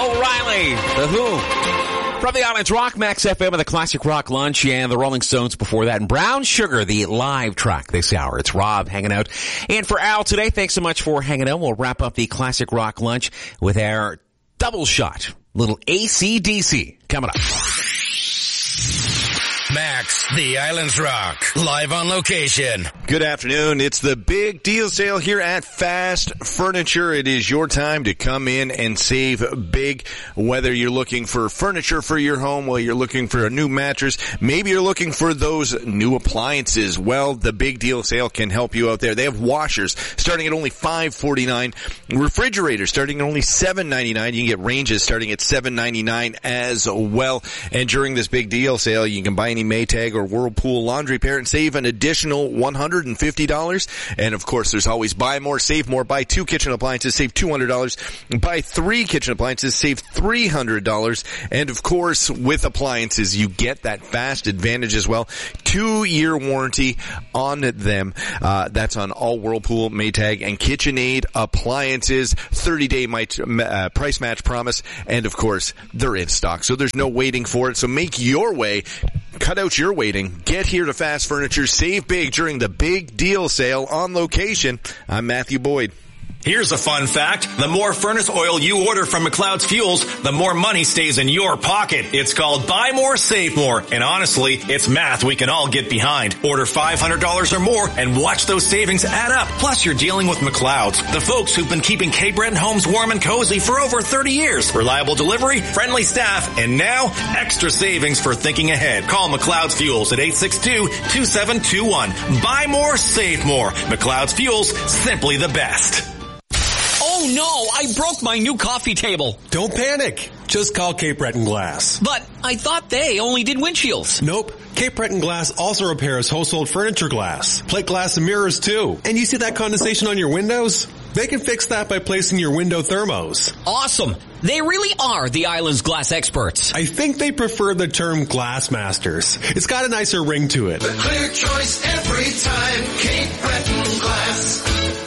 O'Reilly, The Who. From the Islands Rock, Max FM and the Classic Rock Lunch, and the Rolling Stones before that. And Brown Sugar, the live track this hour. It's Rob hanging out. And for Al today, thanks so much for hanging out. We'll wrap up the Classic Rock Lunch with our double shot. Little AC/DC coming up. Max, the Islands Rock, live on location. Good afternoon. It's the big deal sale here at Fast Furniture. It is your time to come in and save big, whether you're looking for furniture for your home, whether you're looking for a new mattress, maybe you're looking for those new appliances. Well, the big deal sale can help you out there. They have washers starting at only $5.49, refrigerators starting at only $7.99. You can get ranges starting at $7.99 as well. And during this big deal sale, you can buy any Maytag or Whirlpool laundry pair and save an additional $150. And of course, there's always buy more, save more. Buy 2 kitchen appliances, save $200. Buy 3 kitchen appliances, save $300. And of course, with appliances, you get that Fast Advantage as well. 2-year warranty on them. That's on all Whirlpool, Maytag, and KitchenAid appliances. 30-day price match promise. And of course, they're in stock. So there's no waiting for it. So make your way. Cut out your waiting. Get here to Fast Furniture. Save big during the big deal sale on location. I'm Matthew Boyd. Here's a fun fact. The more furnace oil you order from McLeod's Fuels, the more money stays in your pocket. It's called Buy More, Save More. And honestly, it's math we can all get behind. Order $500 or more and watch those savings add up. Plus, you're dealing with McLeod's, the folks who've been keeping Cape Breton homes warm and cozy for over 30 years. Reliable delivery, friendly staff, and now extra savings for thinking ahead. Call McLeod's Fuels at 862-2721. Buy more, save more. McLeod's Fuels, simply the best. Oh no, I broke my new coffee table. Don't panic. Just call Cape Breton Glass. But I thought they only did windshields. Nope. Cape Breton Glass also repairs household furniture glass, plate glass and mirrors too. And you see that condensation on your windows? They can fix that by placing your window thermos. Awesome. They really are the island's glass experts. I think they prefer the term glass masters. It's got a nicer ring to it. The clear choice every time, Cape Breton Glass.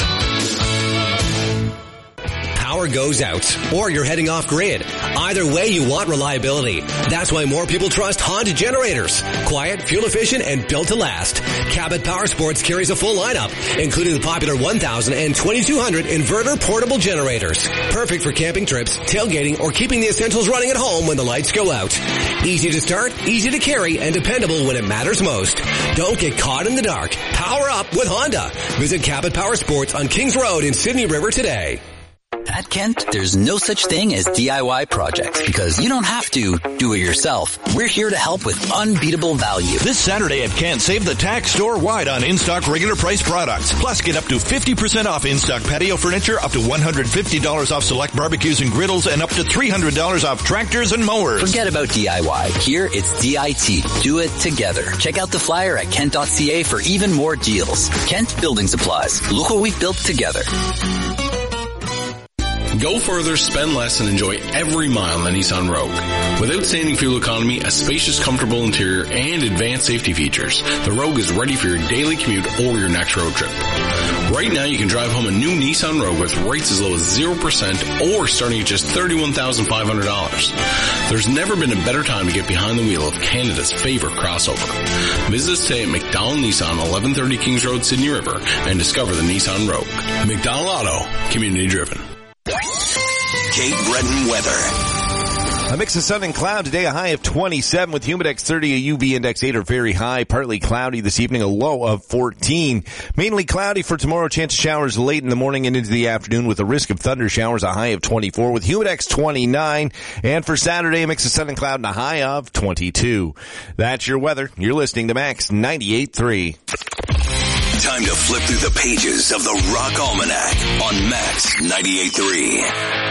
Power goes out, or you're heading off grid. Either way, you want reliability. That's why more people trust Honda generators. Quiet, fuel efficient, and built to last. Cabot Power Sports carries a full lineup, including the popular 1000 and 2200 inverter portable generators. Perfect for camping trips, tailgating, or keeping the essentials running at home when the lights go out. Easy to start, easy to carry, and dependable when it matters most. Don't get caught in the dark. Power up with Honda. Visit Cabot Power Sports on Kings Road in Sydney River today. At Kent, there's no such thing as DIY projects because you don't have to do it yourself. We're here to help with unbeatable value. This Saturday at Kent, save the tax store-wide on in-stock regular price products. Plus, get up to 50% off in-stock patio furniture, up to $150 off select barbecues and griddles, and up to $300 off tractors and mowers. Forget about DIY. Here, it's DIT. Do it together. Check out the flyer at kent.ca for even more deals. Kent Building Supplies. Look what we've built together. Go further, spend less, and enjoy every mile on the Nissan Rogue. With outstanding fuel economy, a spacious, comfortable interior, and advanced safety features, the Rogue is ready for your daily commute or your next road trip. Right now, you can drive home a new Nissan Rogue with rates as low as 0% or starting at just $31,500. There's never been a better time to get behind the wheel of Canada's favorite crossover. Visit us today at McDonald Nissan, 1130 Kings Road, Sydney River, and discover the Nissan Rogue. McDonald Auto, community driven. Cape Breton weather. A mix of sun and cloud today, a high of 27 with Humidex 30, a UV index 8 or very high, partly cloudy this evening, a low of 14. Mainly cloudy for tomorrow, chance of showers late in the morning and into the afternoon with a risk of thunder showers, a high of 24 with Humidex 29. And for Saturday, a mix of sun and cloud and a high of 22. That's your weather. You're listening to Max 98.3. Time to flip through the pages of the Rock Almanac on Max 98.3.